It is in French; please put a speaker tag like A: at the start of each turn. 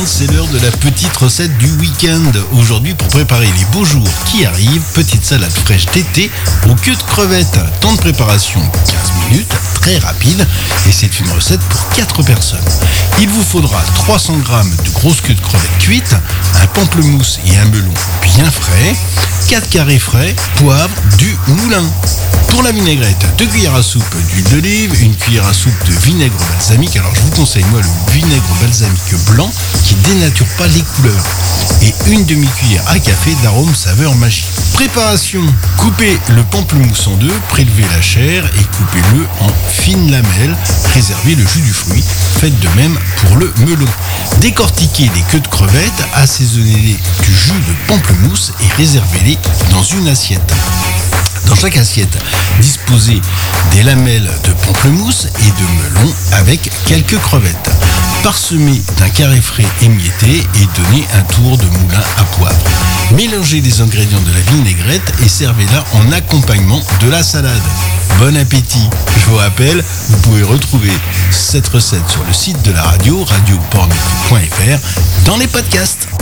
A: C'est l'heure de la petite recette du week-end. Aujourd'hui, pour préparer les beaux jours qui arrivent, petite salade fraîche d'été aux queues de crevettes. Temps de préparation 15 minutes, très rapide, et c'est une recette pour 4 personnes. Il vous faudra 300 g de grosses queues de crevettes cuites, un pamplemousse et un melon bien frais, 4 carrés frais, poivre, du moulin. Pour la vinaigrette, 2 cuillères à soupe d'huile d'olive, 1 cuillère à soupe de vinaigre balsamique. Alors je vous conseille moi le vinaigre balsamique blanc qui dénature pas les couleurs. Et 1 demi-cuillère à café d'arôme saveur magie. Préparation. Coupez le pamplemousse en deux, prélevez la chair et coupez-le en fines lamelles. Réservez le jus du fruit. Faites de même pour le melon. Décortiquez les queues de crevettes, assaisonnez-les du jus de pamplemousse et réservez-les dans une assiette. Dans chaque assiette, disposez des lamelles de pamplemousse et de melon avec quelques crevettes. Parsemez d'un carré frais émietté et donnez un tour de moulin à poivre. Mélangez les ingrédients de la vinaigrette et servez-la en accompagnement de la salade. Bon appétit! Je vous rappelle, vous pouvez retrouver cette recette sur le site de la radio, radiopornic.fr, dans les podcasts.